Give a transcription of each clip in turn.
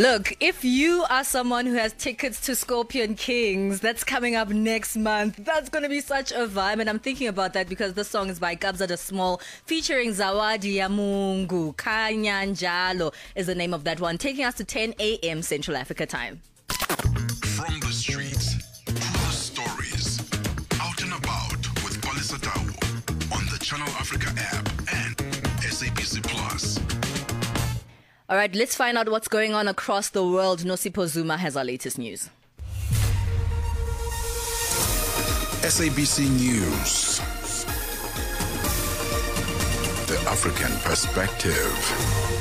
Look, if you are someone who has tickets to Scorpion Kings, that's coming up next month. That's going to be such a vibe. And I'm thinking about that because this song is by Kabza De Small featuring Zawadi ya Mungu. Kanya Njalo is the name of that one, taking us to 10 a.m. Central Africa time. From the streets to the stories. Out and about with Palisa Tau on the Channel Africa app and SABC Plus. All right, let's find out what's going on across the world. Nosipho Zuma has our latest news. SABC News. The African Perspective.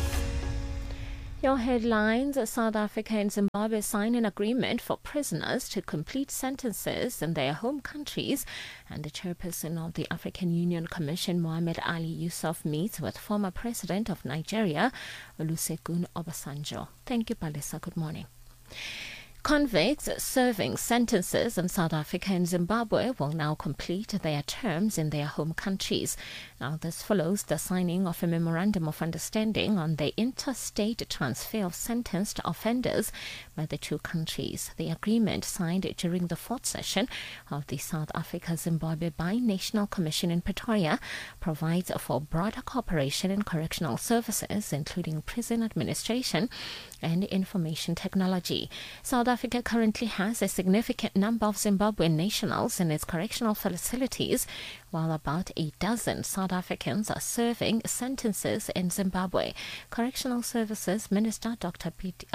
Your headlines: South Africa and Zimbabwe sign an agreement for prisoners to complete sentences in their home countries, and the chairperson of the African Union Commission, Mohamed Ali Yusuf, meets with former president of Nigeria, Olusegun Obasanjo. Thank you, Palisa. Good morning. Convicts serving sentences in South Africa and Zimbabwe will now complete their terms in their home countries. Now, this follows the signing of a memorandum of understanding on the interstate transfer of sentenced offenders by the two countries. The agreement, signed during the fourth session of the South Africa-Zimbabwe Binational Commission in Pretoria, provides for broader cooperation in correctional services, including prison administration and information technology. South Africa currently has a significant number of Zimbabwean nationals in its correctional facilities, while about a dozen South Africans are serving sentences in Zimbabwe. Correctional Services Minister Dr. Peter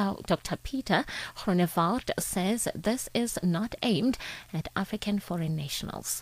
Groenewald says this is not aimed at African foreign nationals.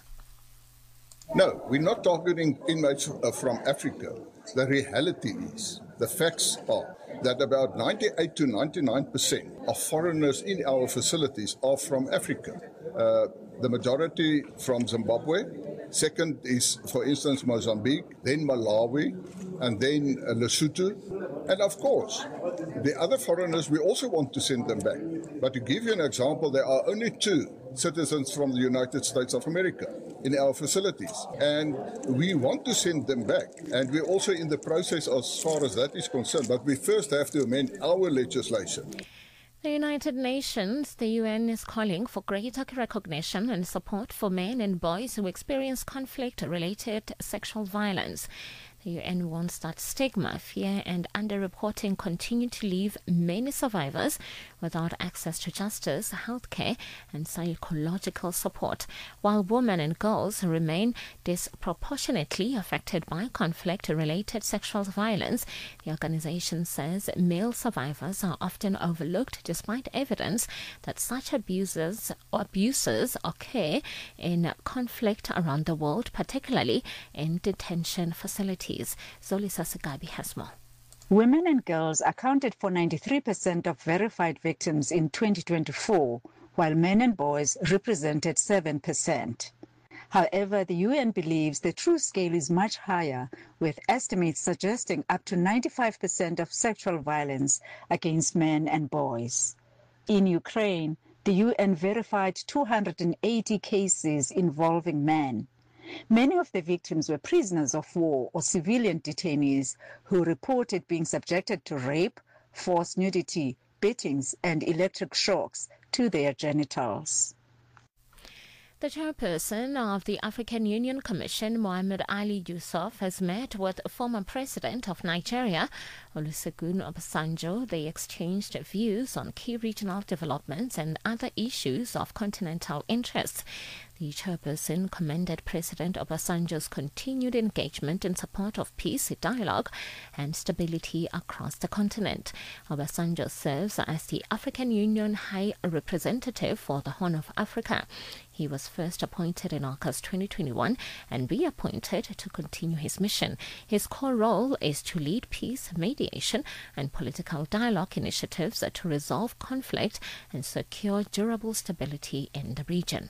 No, we're not targeting inmates from Africa. The reality is, the facts are that about 98 to 99% of foreigners in our facilities are from Africa. The majority from Zimbabwe. Second is, for instance, Mozambique, then Malawi, and then Lesotho. And of course, the other foreigners, we also want to send them back. But to give you an example, there are only 2 citizens from the United States of America in our facilities. And we want to send them back. And we're also in the process as far as that is concerned. But we first have to amend our legislation. The United Nations, the UN, is calling for greater recognition and support for men and boys who experience conflict-related sexual violence. The UN warns that stigma, fear and underreporting continue to leave many survivors without access to justice, healthcare and psychological support, while women and girls remain disproportionately affected by conflict-related sexual violence. The organization says male survivors are often overlooked despite evidence that such abuses occur in conflict around the world, particularly in detention facilities. Zolisa Sigabi has more. Women and girls accounted for 93% of verified victims in 2024, while men and boys represented 7%. However, the UN believes the true scale is much higher, with estimates suggesting up to 95% of sexual violence against men and boys. In Ukraine, the UN verified 280 cases involving men. Many of the victims were prisoners of war or civilian detainees who reported being subjected to rape, forced nudity, beatings, and electric shocks to their genitals. The chairperson of the African Union Commission, Mohamed Ali Yusuf, has met with former president of Nigeria, Olusegun Obasanjo. They exchanged views on key regional developments and other issues of continental interest. The chairperson commended President Obasanjo's continued engagement in support of peace, dialogue, and stability across the continent. Obasanjo serves as the African Union High Representative for the Horn of Africa. He was first appointed in August 2021 and reappointed to continue his mission. His core role is to lead peace, mediation, and political dialogue initiatives to resolve conflict and secure durable stability in the region.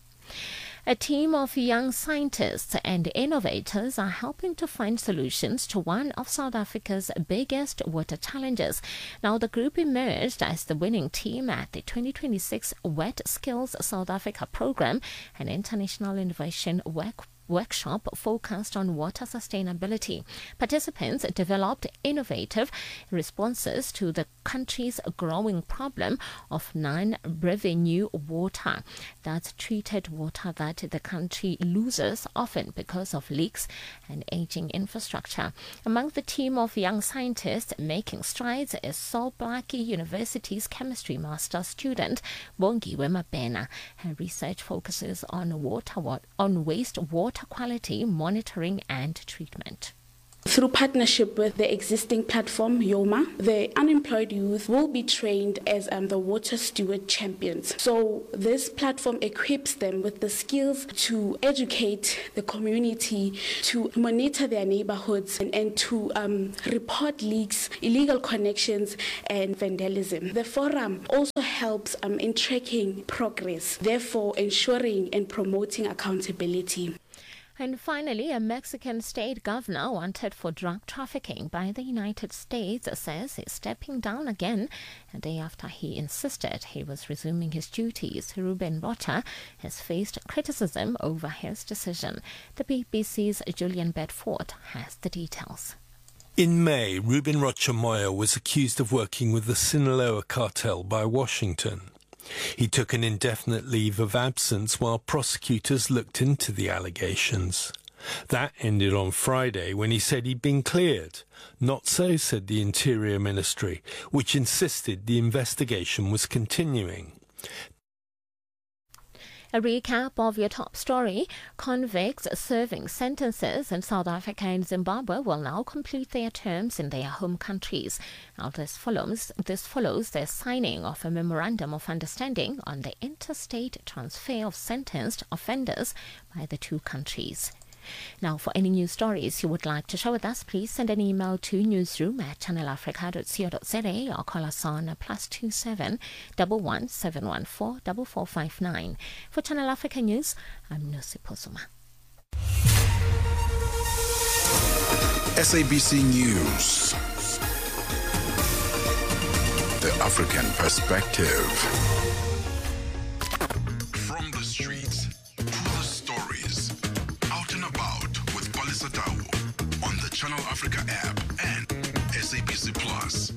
A team of young scientists and innovators are helping to find solutions to one of South Africa's biggest water challenges. Now, the group emerged as the winning team at the 2026 Wet Skills South Africa program, an international innovation work workshop focused on water sustainability. Participants developed innovative responses to the country's growing problem of non-revenue water. That's treated water that the country loses often because of leaks and aging infrastructure. Among the team of young scientists making strides is Solblaki University's chemistry master student Bongiwe Mabena. Her research focuses on wastewater quality monitoring and treatment. Through partnership with the existing platform, YOMA, the unemployed youth will be trained as the water steward champions. So this platform equips them with the skills to educate the community, to monitor their neighborhoods, and to report leaks, illegal connections, and vandalism. The forum also helps in tracking progress, therefore ensuring and promoting accountability. And finally, a Mexican state governor wanted for drug trafficking by the United States says he's stepping down again a day after he insisted he was resuming his duties. Ruben Rocha has faced criticism over his decision. The BBC's Julian Bedford has the details. In May, Ruben Rocha Moya was accused of working with the Sinaloa cartel by Washington. He took an indefinite leave of absence while prosecutors looked into the allegations. That ended on Friday when he said he'd been cleared. Not so, said the Interior Ministry, which insisted the investigation was continuing. A recap of your top story. Convicts serving sentences in South Africa and Zimbabwe will now complete their terms in their home countries. Now this follows their signing of a memorandum of understanding on the interstate transfer of sentenced offenders by the two countries. Now, for any news stories you would like to share with us, please send an email to newsroom@channelafrica.co.za or call us on +27 11 714 4459. For Channel Africa News, I'm Nosipho Zuma. SABC News. The African perspective. From the streets to the stories. Out and about with Palisa Tawo on the Channel Africa app and SABC Plus.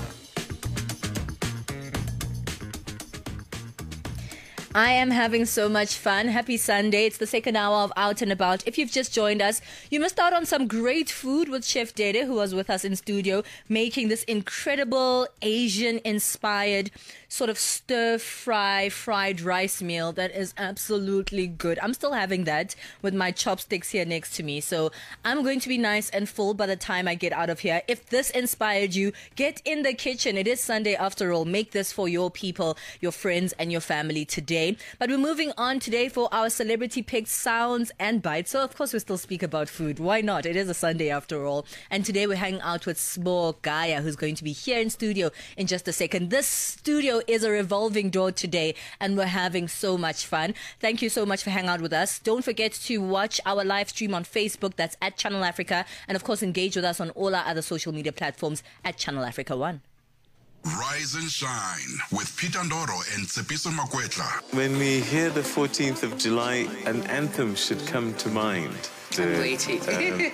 I am having so much fun. Happy Sunday. It's the second hour of Out and About. If you've just joined us, you missed out on some great food with Chef Dede, who was with us in studio, making this incredible Asian-inspired sort of stir-fry fried rice meal that is absolutely good. I'm still having that with my chopsticks here next to me. So I'm going to be nice and full by the time I get out of here. If this inspired you, get in the kitchen. It is Sunday after all. Make this for your people, your friends, and your family today. But we're moving on today for our celebrity picked sounds and bites. So of course we still speak about food. Why not? It is a Sunday after all. And today we're hanging out with Sbo Gaya, who's going to be here in studio in just a second. This studio is a revolving door today and we're having so much fun. Thank you so much for hanging out with us. Don't forget to watch our live stream on Facebook. That's at Channel Africa. And of course engage with us on all our other social media platforms at Channel Africa 1. Rise and Shine with Peter Ndoro and Tsepiso Makwetla. When we hear the 14th of July, an anthem should come to mind. I'm waiting. Okay.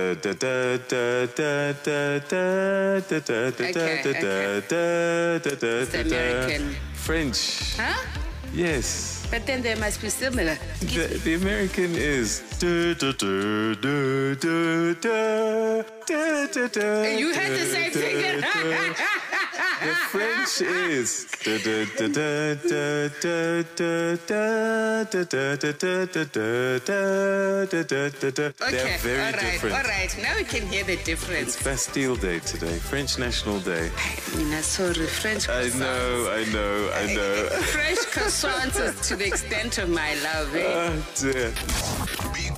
It's American. French. Huh? Yes. But then they must be similar. The American is. You had the same thing then. The French is. They're very different. All right, now we can hear the difference. It's Bastille Day today, French National Day. Sorry, French croissants. I know. French croissants is to the extent of my love. Eh? Oh, dear. Big